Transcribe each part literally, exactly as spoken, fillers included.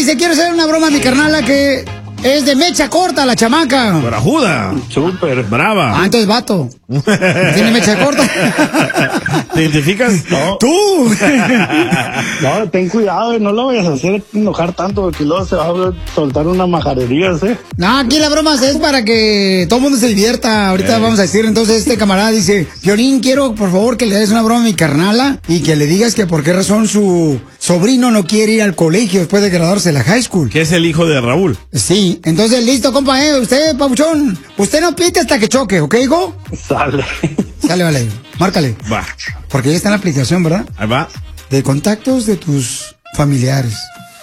dice, quiero hacer una broma a mi carnala que es de mecha corta, la chamaca. Barajuda. Súper. Brava. Ah, entonces vato. ¿Tiene mecha corta? ¿Te identificas? No. ¡Tú! No, ten cuidado, no lo vayas a hacer enojar tanto, porque luego se va a soltar una majadería, ¿eh? No, aquí la broma es para que todo el mundo se divierta. Ahorita Eh. vamos a decir, entonces este camarada dice, Piolín, quiero por favor que le des una broma a mi carnala y que le digas que por qué razón su sobrino no quiere ir al colegio después de graduarse de la high school. Que es el hijo de Raúl. Sí, entonces listo, compa, eh, usted, papuchón, usted no pite hasta que choque, ¿ok, hijo? Sale. Sale, vale, márcale. Va. Porque ya está en la aplicación, ¿verdad? Ahí va. De contactos de tus familiares.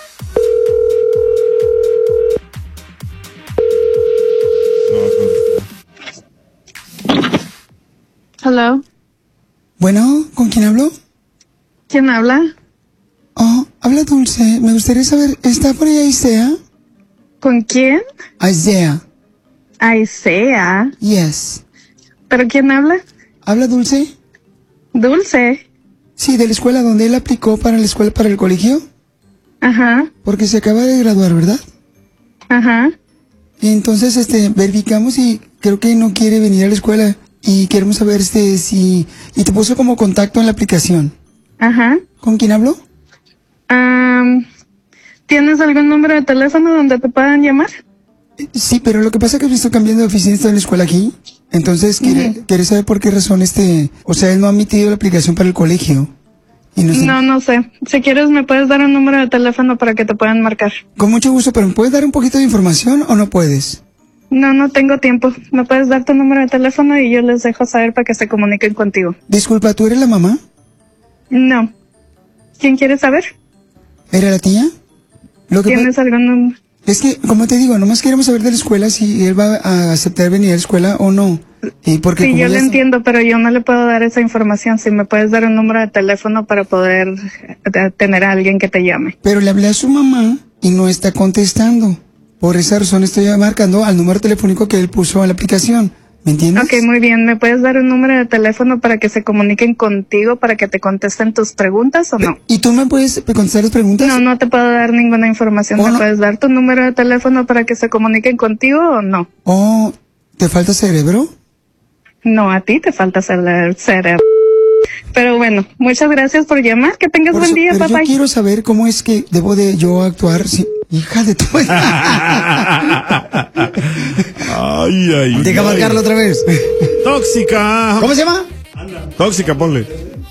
Hello. Bueno, ¿con quién hablo? ¿Quién habla? Oh, habla Dulce. Me gustaría saber, ¿está por ahí Isaiah? ¿Con quién? Isaiah. Isaiah. Yes. ¿Pero quién habla? ¿Habla Dulce? Dulce. Sí, de la escuela donde él aplicó para la escuela, para el colegio. Ajá. Porque se acaba de graduar, ¿verdad? Ajá. Y entonces, este, verificamos y creo que no quiere venir a la escuela. Y queremos saber, este, si... Y te puso como contacto en la aplicación. Ajá. ¿Con quién hablo? Um, ¿Tienes algún número de teléfono donde te puedan llamar? Sí, pero lo que pasa es que me estoy cambiando de oficina, estoy en la escuela aquí. Entonces, quiere, Ujú. quiere saber por qué razón este... O sea, él no ha emitido la aplicación para el colegio. Y no sé- No, no sé. Si quieres me puedes dar un número de teléfono para que te puedan marcar. Con mucho gusto, pero ¿me puedes dar un poquito de información o no puedes? No, no tengo tiempo. ¿Me puedes dar tu número de teléfono y yo les dejo saber para que se comuniquen contigo? Disculpa, ¿tú eres la mamá? No. ¿Quién quiere saber? ¿Era la tía? Lo que ¿Tienes pa- algún número? es que, como te digo, nomás queremos saber de la escuela si él va a aceptar venir a la escuela o no. Y porque Sí, como yo ya lo está- entiendo, pero yo no le puedo dar esa información. Si me puedes dar un número de teléfono para poder eh, tener a alguien que te llame. Pero le hablé a su mamá y no está contestando. Por esa razón estoy marcando al número telefónico que él puso en la aplicación. ¿Me entiendes? Ok, muy bien. ¿Me puedes dar un número de teléfono para que se comuniquen contigo, para que te contesten tus preguntas o no? ¿Y tú me puedes contestar las preguntas? No, no te puedo dar ninguna información. Oh, ¿Me no. puedes dar tu número de teléfono para que se comuniquen contigo o no? Oh, ¿te falta cerebro? No, a ti te falta ser cerebro. Pero bueno, muchas gracias por llamar. Que tengas Por buen eso- día, pero papá. yo quiero saber cómo es que debo de yo actuar si... Hija de tu... Ay, ay. Deja ay. marcarlo otra vez. Tóxica. ¿Cómo se llama? Tóxica, ponle.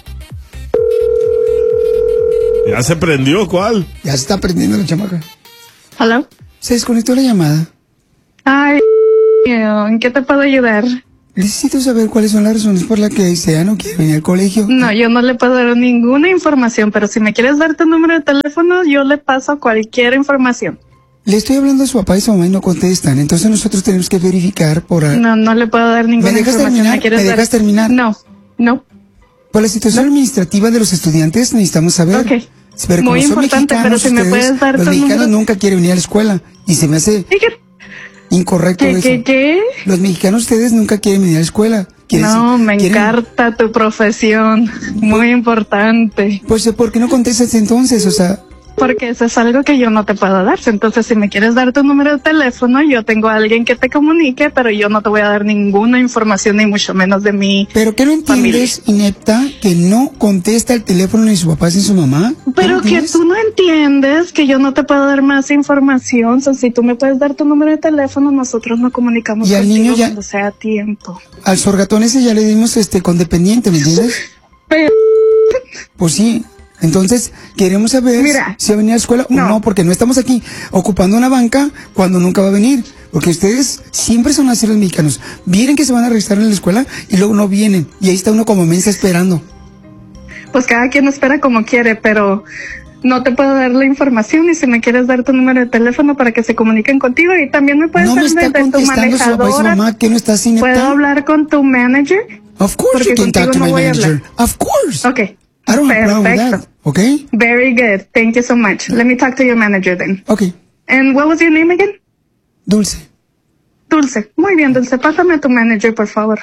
Ya se prendió, ¿cuál? Ya se está prendiendo la chamaca. Hello. Se desconectó la llamada. Ay, ¿en qué te puedo ayudar? Necesito saber cuáles son las razones por las que Isaiah no quiere venir al colegio. No, yo no le puedo dar ninguna información, pero si me quieres dar tu número de teléfono, yo le paso cualquier información. Le estoy hablando a su papá y su mamá y no contestan. Entonces nosotros tenemos que verificar por... No, no le puedo dar ninguna ¿Me dejas información. terminar? ¿Me quieres ¿Me dar? dejas terminar? No, no. Por la situación administrativa de los estudiantes necesitamos saber. Ok. Pero como Muy son importante, mexicanos pero si me ustedes, puedes dar los tu mexicanos número. nunca quieren venir a la escuela. Y se me hace ¿Y qué? incorrecto ¿Qué, eso. qué, qué? Los mexicanos ustedes nunca quieren venir a la escuela. Quieren- No, me quieren- encanta tu profesión. Muy importante. Pues, ¿por qué no contestas entonces? O sea, Porque eso es algo que yo no te puedo dar. Entonces, si me quieres dar tu número de teléfono, yo tengo a alguien que te comunique, pero yo no te voy a dar ninguna información, ni mucho menos de mí. ¿pero qué no entiendes, inepta, que no contesta el teléfono ni su papá ni su mamá? Pero ¿No que entiendes? tú no entiendes que yo no te puedo dar más información. So, si tú me puedes dar tu número de teléfono, nosotros nos comunicamos Y al contigo niño ya- cuando sea tiempo. Al sorgatón ese ya le dimos este condependiente, ¿me entiendes? Pero Pues sí. Entonces, queremos saber Mira. si va a venir a la escuela o No. no, porque no estamos aquí ocupando una banca cuando nunca va a venir. Porque ustedes siempre son así los mexicanos. Vienen que se van a registrar en la escuela y luego no vienen. Y ahí está uno como mensa esperando. pues cada quien espera como quiere, pero no te puedo dar la información. Y si me quieres dar tu número de teléfono para que se comuniquen contigo, y también me puedes No me dar está desde tu contestando su papá y su manejadora. mamá, que no está sin ¿Puedo hablar con tu manager? Of course Porque you can talk contigo to no my voy a manager. hablar. Of course. Ok. I don't have a problem with Perfecto. that. Okay? Very good. Thank you so much. Let me talk to your manager then. Okay. And what was your name again? Dulce. Dulce. Muy bien, Dulce. Pásame a tu manager, por favor.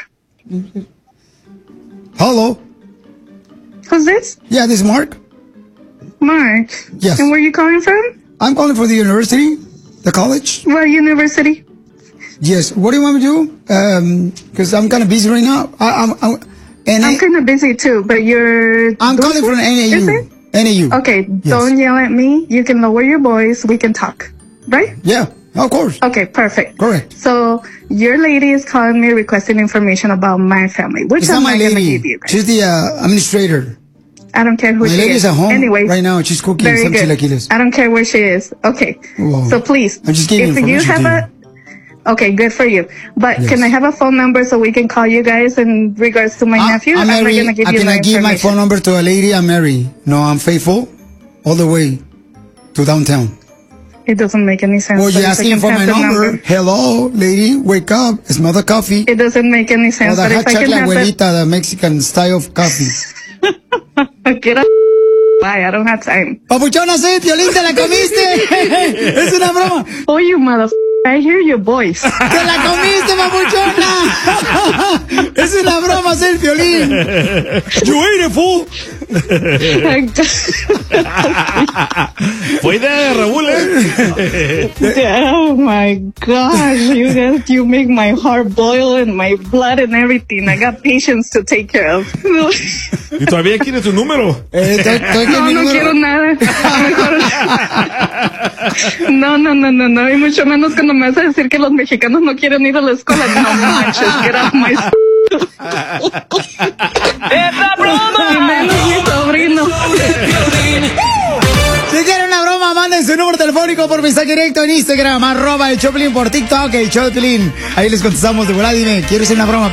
Hello. Who's this? Yeah, this is Mark. Mark. Yes. And where are you calling from? I'm calling for the university, the college. What university? Yes. What do you want me to do? Um, because I'm kind of busy right now. I, I'm, I'm, and I'm I, kind of busy too, but you're... I'm calling from N A Is U. it? N A U. Okay, Yes. don't yell at me. You can lower your voice. We can talk. Right? Yeah, of course. Okay, perfect. Correct. So your lady is calling me requesting information about my family, which It's I'm not my not going to give lady. you guys. She's the uh, administrator. I don't care who My she lady's is. at home Anyway, right now. She's cooking very some good. chilaquiles. I don't care where she is. Okay. Whoa. So please, I'm just giving if you information have to a, okay, good for you. But Yes. can I have a phone number so we can call you guys in regards to my I- nephew? I'm not married. going to give I you cannot that give my information. phone number to a lady. I'm married. No, I'm faithful all the way to downtown. It doesn't make any sense. Well, but you're if I asking can for have my the number. Hello, lady, wake up. Smell the coffee. It doesn't make any sense. Oh, the but hot if I can chocolate have abuelita, the Mexican style of coffee. the... Get up. Bye, I don't have time. Papuchona, sí, Piolín, te la comiste. Es una broma. Oh, you mother... I hear your voice. ¡Te la comiste, papuchona! Es una broma, sí, el Piolín. You ate it, fool. Fue idea de Raúl, ¿eh? Oh my gosh, you guys, you make my heart boil and my blood and everything. I got patients to take care of. ¿Y todavía quieres tu número? Eh, estoy- estoy con No, mi no número. quiero nada. Mejor- No, no, no, no, no. Y mucho menos cuando me vas a decir que los mexicanos no quieren ir a la escuela. No manches, get off my... ¡Es la broma! Y menos mi sobrino. Si quieren una broma, manden su número telefónico por mensaje directo en Instagram, arroba el Choplin, por TikTok, el Choplin. Ahí les contestamos de volada. Dime, ¿quieres hacer una broma?